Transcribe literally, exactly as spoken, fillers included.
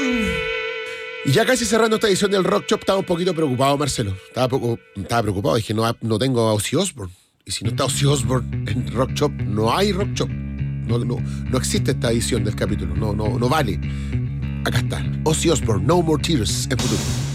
Y ya casi cerrando esta edición del Rock Shop, estaba un poquito preocupado, Marcelo. Estaba, poco, estaba preocupado, dije, no, no tengo a Ozzy Osbourne. Y si no está Ozzy Osbourne en Rock Shop, no hay Rock Shop. No, no, no existe esta edición del capítulo, no, no, no vale. Acá está, Ozzy Osbourne, No More Tears, en futuro.